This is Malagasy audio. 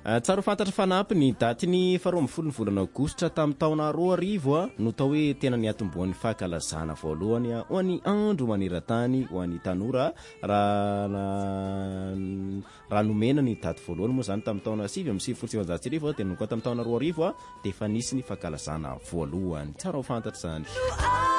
Tsara fantatra fanampy ny daty ny 12 ny volana aogositra tamin'ny taona 2000 no tao hoe tena niatomboan'ny fankalazana voalohany ho an'ny andro maneran-tany ho an'ny tanora raha nomena ny daty voalohany moa zany tamin'ny taona 7 dia nonkoa tamin'ny taona 2000 dia efa nisy ny fankalazana voalohany. Tsara ho fantatra zany.